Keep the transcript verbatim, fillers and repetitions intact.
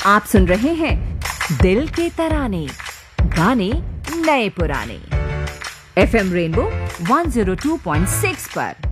आप सुन रहे हैं दिल के तराने, गाने नए पुराने, FM rainbow one zero two point six पर।